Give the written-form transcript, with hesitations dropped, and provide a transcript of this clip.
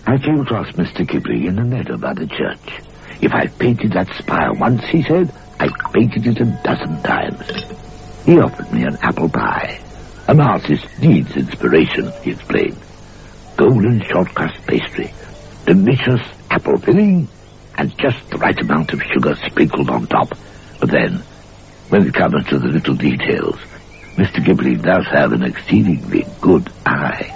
I came across Mr. Kipling in the meadow by the church. If I've painted that spire once, he said, I've painted it 12 times. He offered me an apple pie. An artist needs inspiration, he explained. Golden short-crust pastry, delicious apple filling, and just the right amount of sugar sprinkled on top. But then, when it comes to the little details, Mr. Kipling does have an exceedingly good eye.